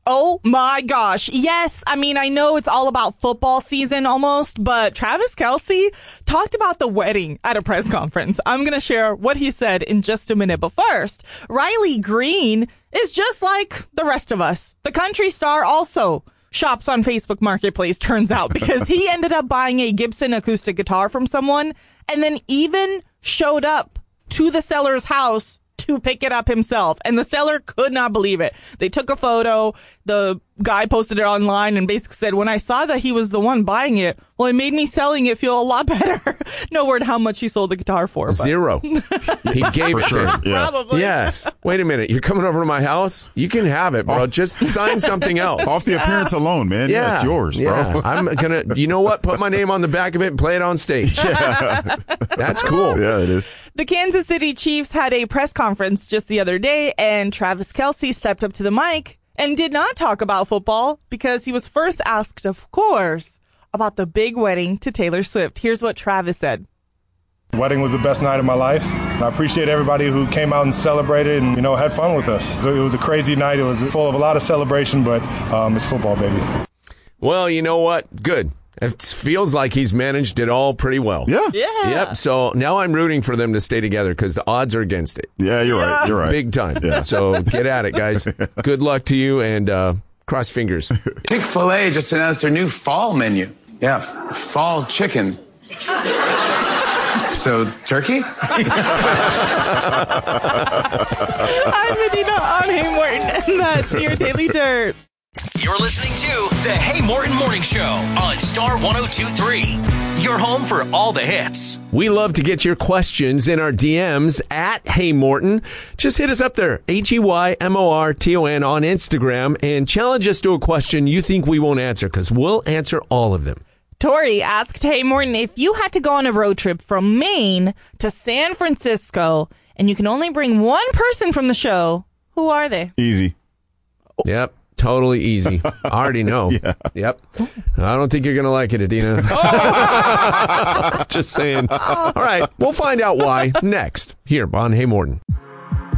Oh my gosh. Yes. I mean, I know it's all about football season almost, but Travis Kelce talked about the wedding at a press conference. I'm going to share what he said in just a minute. But first, Riley Green is just like the rest of us. The country star also shops on Facebook Marketplace, turns out, because he ended up buying a Gibson acoustic guitar from someone and then even showed up to the seller's house to pick it up himself. And the seller could not believe it. They took a photo. The guy posted it online and basically said, when I saw that he was the one buying it, well, it made me selling it feel a lot better. No word how much he sold the guitar for. But. Zero. He gave it to him. Yeah. Probably. Yes. Wait a minute. You're coming over to my house? You can have it, bro. Just sign something else. Off the appearance alone, man. Yeah, it's yours, bro. Yeah. I'm going to, you know what? Put my name on the back of it and play it on stage. That's cool. Yeah, it is. The Kansas City Chiefs had a press conference just the other day, and Travis Kelce stepped up to the mic and did not talk about football because he was first asked, of course, about the big wedding to Taylor Swift. Here's what Travis said. The wedding was the best night of my life. I appreciate everybody who came out and celebrated and, had fun with us. So it was a crazy night. It was full of a lot of celebration, but it's football, baby. Well, you know what? Good. It feels like he's managed it all pretty well. Yeah. Yep. So now I'm rooting for them to stay together because the odds are against it. Yeah, you're right. You're right. Big time. Yeah. So get at it, guys. Good luck to you, and cross fingers. Chick-fil-A just announced their new fall menu. Yeah, fall chicken. So, turkey? I'm Medina on Hey Morton, and that's your Daily Dirt. You're listening to the Hey Morton Morning Show on Star 102.3. Your home for all the hits. We love to get your questions in our DMs at Hey Morton. Just hit us up there, HEYMORTON on Instagram, and challenge us to a question you think we won't answer, because we'll answer all of them. Tori asked, hey, Morton, if you had to go on a road trip from Maine to San Francisco and you can only bring one person from the show, who are they? Easy. Yep. Totally easy. I already know. Yeah. Yep. I don't think you're going to like it, Adina. Just saying. All right. We'll find out why next here on Hey Morton.